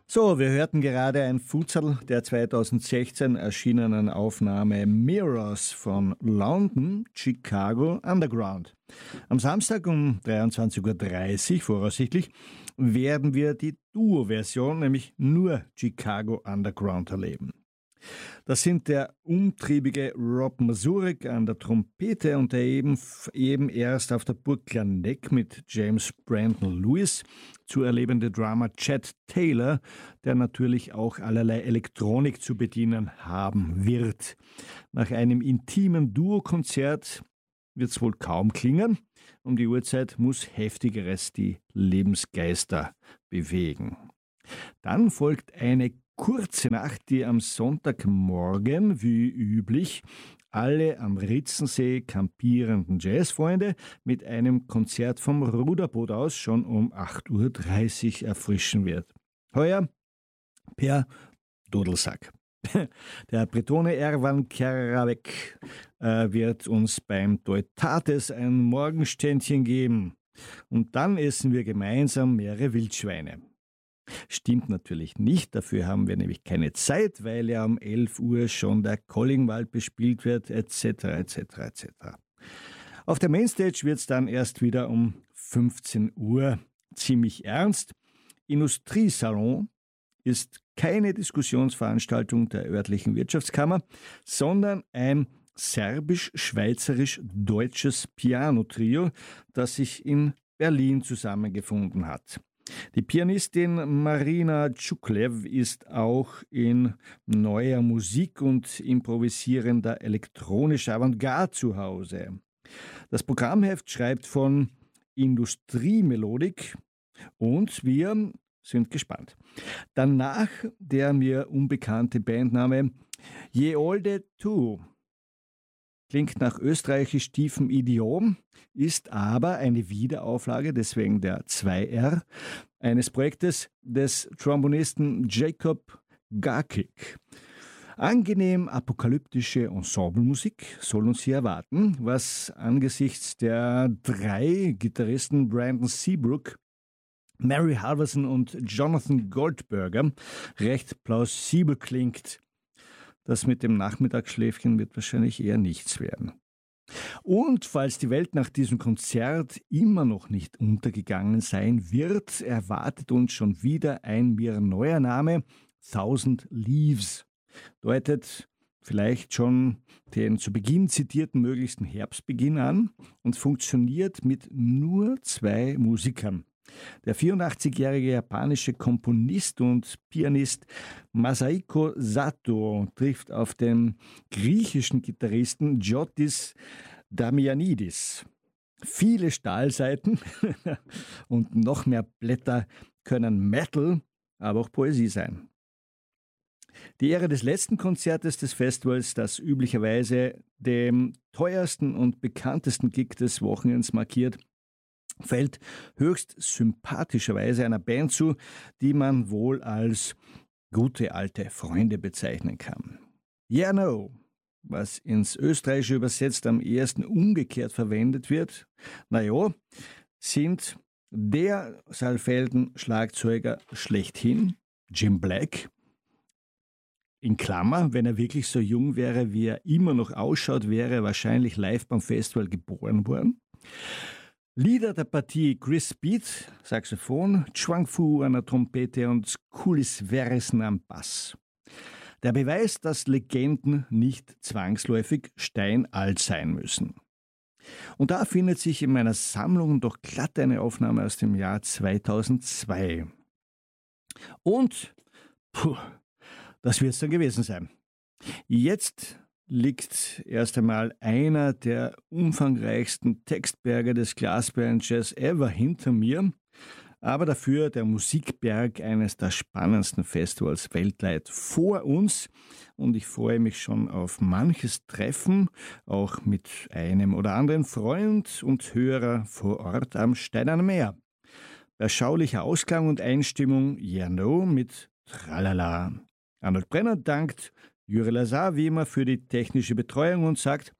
So, wir hörten gerade ein Futsal der 2016 erschienenen Aufnahme Mirrors von London, Chicago Underground. Am Samstag um 23:30 Uhr voraussichtlich werden wir die Duo-Version, nämlich nur Chicago Underground, erleben. Das sind der umtriebige Rob Mazurek an der Trompete und der eben erst auf der Burg Clarneck mit James Brandon Lewis zu erlebende Drummer Chad Taylor, der natürlich auch allerlei Elektronik zu bedienen haben wird. Nach einem intimen Duo-Konzert wird es wohl kaum klingen. Um die Uhrzeit muss Heftigeres die Lebensgeister bewegen. Dann folgt eine kurze Nacht, die am Sonntagmorgen, wie üblich, alle am Ritzensee kampierenden Jazzfreunde mit einem Konzert vom Ruderboot aus schon um 8:30 Uhr erfrischen wird. Heuer per Dodelsack. Der Bretone Erwan Keravec wird uns beim Teutates ein Morgenständchen geben. Und dann essen wir gemeinsam mehrere Wildschweine. Stimmt natürlich nicht, dafür haben wir nämlich keine Zeit, weil ja um 11 Uhr schon der Kollingwald bespielt wird, etc., etc., etc. Auf der Mainstage wird es dann erst wieder um 15 Uhr ziemlich ernst. Industriesalon ist keine Diskussionsveranstaltung der örtlichen Wirtschaftskammer, sondern ein serbisch-schweizerisch-deutsches Piano-Trio, das sich in Berlin zusammengefunden hat. Die Pianistin Marina Tschuklev ist auch in neuer Musik und improvisierender elektronischer Avantgarde zu Hause. Das Programmheft schreibt von Industriemelodik und wir sind gespannt. Danach der mir unbekannte Bandname Ye Olde Two. Klingt nach österreichisch tiefem Idiom, ist aber eine Wiederauflage, deswegen der 2R, eines Projektes des Trombonisten Jacob Garkick. Angenehm apokalyptische Ensemblemusik soll uns hier erwarten, was angesichts der 3 Gitarristen Brandon Seabrook, Mary Halverson und Jonathan Goldberger recht plausibel klingt. Das mit dem Nachmittagsschläfchen wird wahrscheinlich eher nichts werden. Und falls die Welt nach diesem Konzert immer noch nicht untergegangen sein wird, erwartet uns schon wieder ein mir neuer Name, Thousand Leaves. Deutet vielleicht schon den zu Beginn zitierten möglichsten Herbstbeginn an und funktioniert mit nur 2 Musikern. Der 84-jährige japanische Komponist und Pianist Masahiko Sato trifft auf den griechischen Gitarristen Giotis Damianidis. Viele Stahlsaiten und noch mehr Blätter können Metal, aber auch Poesie sein. Die Ehre des letzten Konzertes des Festivals, das üblicherweise dem teuersten und bekanntesten Gig des Wochenends markiert, fällt höchst sympathischerweise einer Band zu, die man wohl als gute alte Freunde bezeichnen kann. Yeah No, was ins Österreichische übersetzt am ehesten umgekehrt verwendet wird, sind der Saalfelden-Schlagzeuger schlechthin, Jim Black, in Klammer, wenn er wirklich so jung wäre, wie er immer noch ausschaut, wäre er wahrscheinlich live beim Festival geboren worden. Lieder der Partie Chris Beat, Saxophon, Chuang Fu an der Trompete und Skulis Veresen am Bass. Der Beweis, dass Legenden nicht zwangsläufig steinalt sein müssen. Und da findet sich in meiner Sammlung doch glatt eine Aufnahme aus dem Jahr 2002. Und, das wird es dann gewesen sein. Jetzt liegt erst einmal einer der umfangreichsten Textberge des Glasperlen-Jazz ever hinter mir, aber dafür der Musikberg eines der spannendsten Festivals weltweit vor uns. Und ich freue mich schon auf manches Treffen, auch mit einem oder anderen Freund und Hörer vor Ort am Steinernen Meer. Beschaulicher Ausklang und Einstimmung, Yeah No mit Tralala. Arnold Brenner dankt Jure Lazar wie immer für die technische Betreuung und sagt